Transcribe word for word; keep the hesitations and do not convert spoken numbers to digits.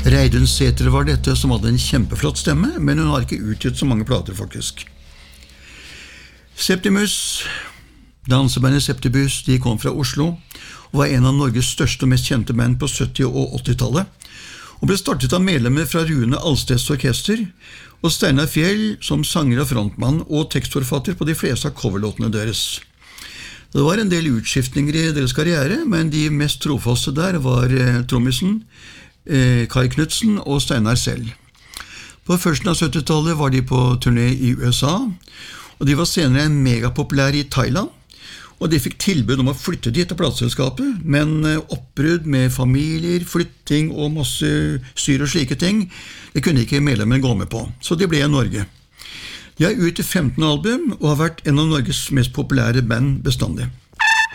Reidun Sæther var dette, som hadde en kjempeflott stemme, men hun har ikke utgitt så mange plater faktisk. Septimus, dansebandet Septibus, de kom fra Oslo, og var en av Norges største og mest kjente band på sytti- og åttitallet, og ble startet av medlemmer fra Rune Alsteds orkester, og Steinar Fjell som sanger og frontmann og tekstforfatter på de fleste av coverlåtene deres. Det var en del utskiftninger i deres karriere, men de mest trofaste der var eh, trommisen, eh, Kai Knudsen og Steinar selv. På førsten av syttitallet var de på turné i U S A, og de var senere megapopulære i Thailand, og de fikk tilbud om å flytte dit til plateselskapet, men eh, oppbrudd med familier, flytting og masse styr og slike ting, det kunne ikke medlemmen gå med på, så de ble i Norge. De har utgitt femten album og har vært en av Norges mest populære band bestandig.